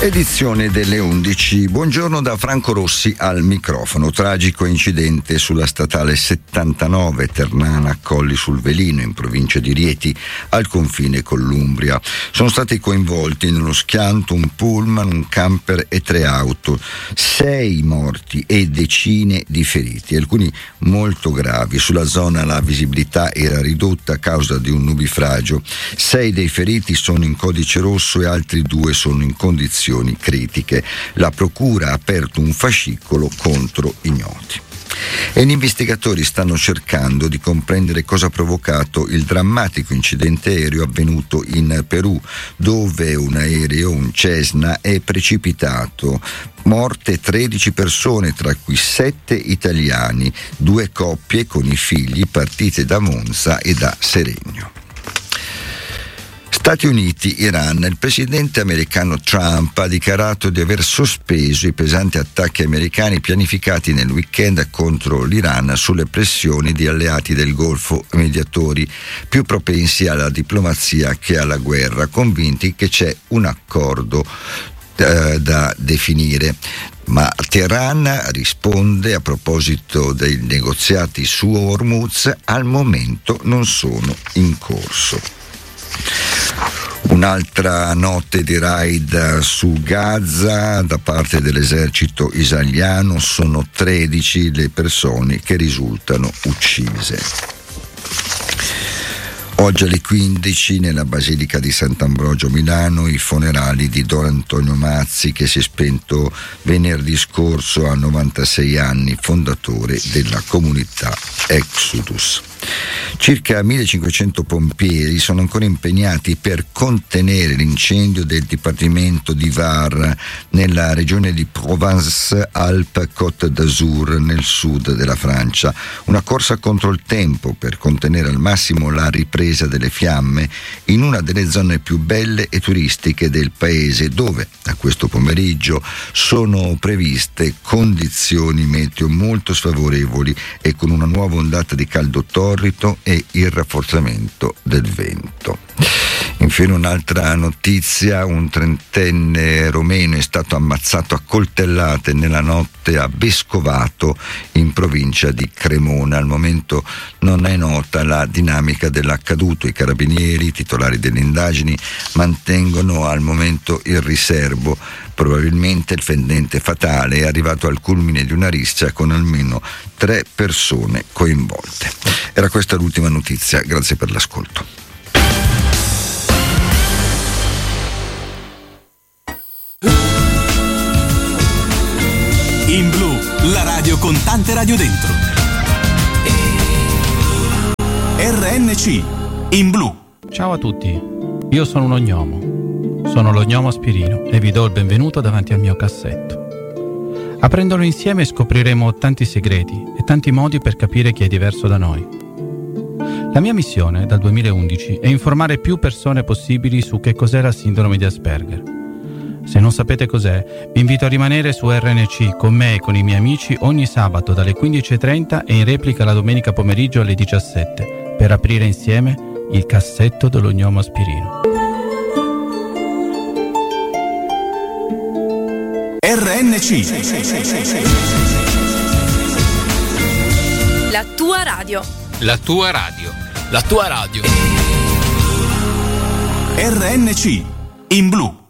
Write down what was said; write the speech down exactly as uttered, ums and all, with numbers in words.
Edizione delle undici. Buongiorno da Franco Rossi al microfono. Tragico incidente sulla statale settantanove Ternana Colli sul Velino in provincia di Rieti al confine con l'Umbria. Sono stati coinvolti nello schianto un pullman, un camper e tre auto. Sei morti e decine di feriti, alcuni molto gravi. Sulla zona la visibilità era ridotta a causa di un nubifragio. Sei dei feriti sono in codice rosso e altri due sono in condizioni critiche. La procura ha aperto un fascicolo contro ignoti. E gli investigatori stanno cercando di comprendere cosa ha provocato il drammatico incidente aereo avvenuto in Perù, dove un aereo, un Cessna, è precipitato. Morte tredici persone, tra cui sette italiani, due coppie con i figli partite da Monza e da Seregno. Stati Uniti, Iran. Il presidente americano Trump ha dichiarato di aver sospeso i pesanti attacchi americani pianificati nel weekend contro l'Iran sulle pressioni di alleati del Golfo, mediatori più propensi alla diplomazia che alla guerra, convinti che c'è un accordo eh, da definire. Ma Teheran risponde a proposito dei negoziati su Hormuz: al momento non sono in corso. Un'altra notte di raid su Gaza da parte dell'esercito israeliano, sono tredici le persone che risultano uccise. Oggi alle quindici nella Basilica di Sant'Ambrogio Milano i funerali di Don Antonio Mazzi, che si è spento venerdì scorso a novantasei anni, fondatore della comunità Exodus. Circa millecinquecento pompieri sono ancora impegnati per contenere l'incendio del dipartimento di Var nella regione di Provence-Alpes-Côte d'Azur nel sud della Francia. Una corsa contro il tempo per contenere al massimo la ripresa delle fiamme in una delle zone più belle e turistiche del paese, dove a questo pomeriggio sono previste condizioni meteo molto sfavorevoli e con una nuova ondata di caldo torrido e il rafforzamento del vento. Infine un'altra notizia: un trentenne romeno è stato ammazzato a coltellate nella notte a Vescovato in provincia di Cremona. Al momento non è nota la dinamica dell'accaduto. I carabinieri, titolari delle indagini, mantengono al momento il riservo. Probabilmente il fendente fatale è arrivato al culmine di una rissa con almeno tre persone coinvolte. Era questa l'ultima notizia, grazie per l'ascolto. In Blu, la radio con tante radio dentro. R N C, in Blu. Ciao a tutti, io sono uno gnomo. Sono lo gnomo Spirino e vi do il benvenuto davanti al mio cassetto. Aprendolo insieme scopriremo tanti segreti e tanti modi per capire chi è diverso da noi. La mia missione dal duemilaundici è informare più persone possibili su che cos'è la sindrome di Asperger. Se non sapete cos'è, vi invito a rimanere su R N C con me e con i miei amici ogni sabato dalle quindici e trenta e in replica la domenica pomeriggio alle diciassette per aprire insieme il cassetto dello gnomo Spirino. R N C, la tua radio. La tua radio. La tua radio. R N C, in Blu.